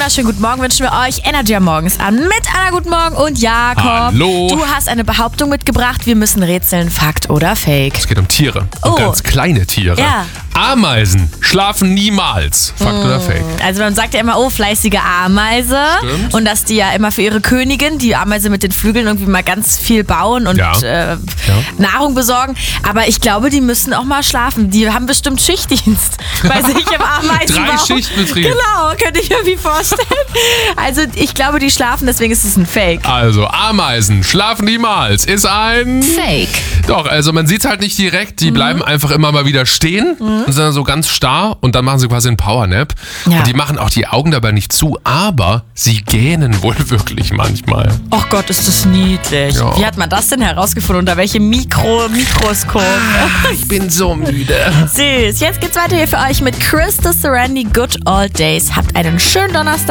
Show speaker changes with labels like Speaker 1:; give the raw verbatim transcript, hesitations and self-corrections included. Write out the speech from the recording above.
Speaker 1: wunderschönen guten Morgen wünschen wir euch. Energy am Morgens an mit Anna, guten Morgen und Jakob.
Speaker 2: Hallo.
Speaker 1: Du hast eine Behauptung mitgebracht. Wir müssen rätseln, Fakt oder Fake.
Speaker 2: Es geht um Tiere.
Speaker 1: Oh.
Speaker 2: Um ganz kleine Tiere.
Speaker 1: Ja.
Speaker 2: Ameisen schlafen niemals. Fakt
Speaker 1: mm.
Speaker 2: oder Fake?
Speaker 1: Also man sagt ja immer, oh, fleißige Ameise.
Speaker 2: Stimmt.
Speaker 1: Und dass die ja immer für ihre Königin, die Ameise mit den Flügeln, irgendwie mal ganz viel bauen und
Speaker 2: Ja.
Speaker 1: äh,
Speaker 2: Ja.
Speaker 1: Nahrung besorgen. Aber ich glaube, die müssen auch mal schlafen. Die haben bestimmt Schichtdienst bei sich im Ameisenbau.
Speaker 2: Drei Schichtbetrieb.
Speaker 1: Genau, könnte ich mir irgendwie vorstellen. Also ich glaube, die schlafen, deswegen ist es ein Fake.
Speaker 2: Also, Ameisen schlafen niemals. Ist ein...
Speaker 1: Fake.
Speaker 2: Doch, also man sieht es halt nicht direkt. Die
Speaker 1: Mhm.
Speaker 2: bleiben einfach immer mal wieder stehen und sind dann so ganz starr und dann machen sie quasi einen Powernap.
Speaker 1: Ja.
Speaker 2: Und die machen auch die Augen dabei nicht zu, aber sie gähnen wohl wirklich manchmal.
Speaker 1: Och Gott, ist das niedlich.
Speaker 2: Ja.
Speaker 1: Wie hat man das denn herausgefunden? Unter welchem Mikro Mikroskop?
Speaker 2: Ich bin so müde.
Speaker 1: Süß. Jetzt geht's weiter hier für euch mit Chris the Serenity Good Old Days. Habt einen schönen Donnerstag.